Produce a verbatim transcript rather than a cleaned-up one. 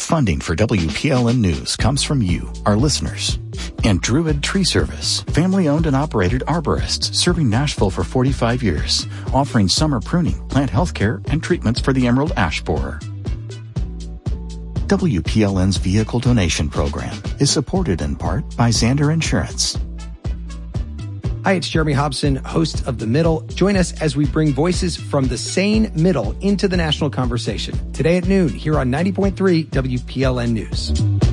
Funding for W P L N News comes from you, our listeners. And Druid Tree Service, family-owned and operated arborists serving Nashville for forty-five years, offering summer pruning, plant health care, and treatments for the emerald ash borer. W P L N's vehicle donation program is supported in part by Zander Insurance. Hi, it's Jeremy Hobson, host of The Middle. Join us as we bring voices from the sane middle into the national conversation. Today at noon, here on ninety point three W P L N News.